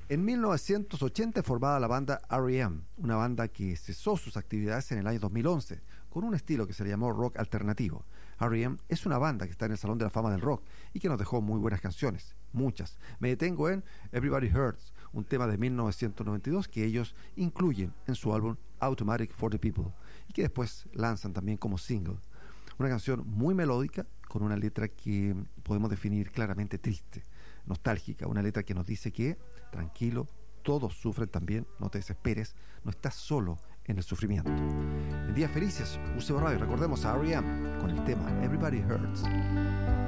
En 1980 formada la banda R.E.M., una banda que cesó sus actividades en el año 2011, con un estilo que se le llamó rock alternativo. R.E.M. es una banda que está en el Salón de la Fama del Rock y que nos dejó muy buenas canciones, muchas. Me detengo en Everybody Hurts, un tema de 1992 que ellos incluyen en su álbum Automatic for the People y que después lanzan también como single. Una canción muy melódica, con una letra que podemos definir claramente triste, nostálgica, una letra que nos dice que, tranquilo, todos sufren también, no te desesperes, no estás solo en el sufrimiento. En días felices, UCB Radio, recordemos a R.E.M. con el tema Everybody Hurts.